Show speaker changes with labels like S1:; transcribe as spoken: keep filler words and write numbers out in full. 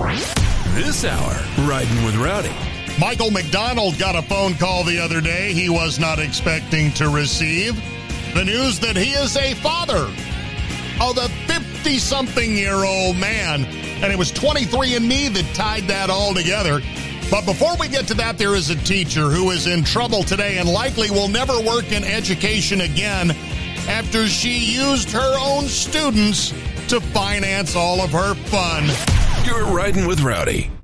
S1: This hour, Riding with Rowdy.
S2: Michael McDonald got a phone call the other day he was not expecting to receive. The news that he is a father of a fifty-something-year-old man. And it was twenty-three and me that tied that all together. But before we get to that, there is a teacher who is in trouble today and likely will never work in education again after she used her own students to finance all of her fun.
S1: You're Riding with Rowdy.